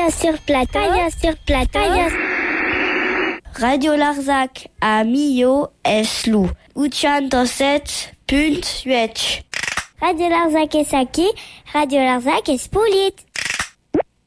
sur plateau. Radio Larzac a Millau Eslou. 87.8. Radio Larzac est Saki, Radio Larzac est Spoulit.